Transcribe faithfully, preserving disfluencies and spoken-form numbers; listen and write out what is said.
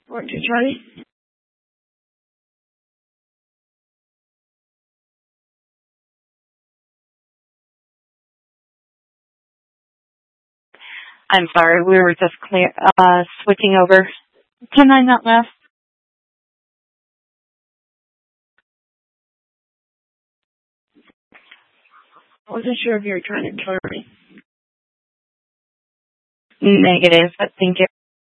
Four to Charlie. I'm sorry, we were just clear, uh, switching over. Can I not last? I wasn't sure if you were trying to turn me. Negative, but thank you.